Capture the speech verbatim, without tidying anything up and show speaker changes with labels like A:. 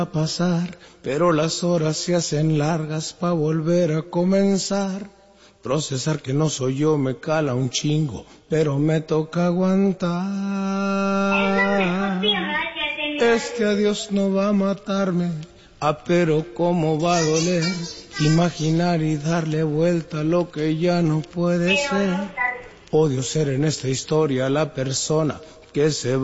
A: a pasar, pero las horas se hacen largas pa' volver a comenzar. Procesar que no soy yo me cala un chingo, pero me toca aguantar. Este adiós no va a matarme, ah, pero cómo va a doler. Imaginar y darle vuelta a lo que ya no puede ser. Odio ser en esta historia la persona que se va.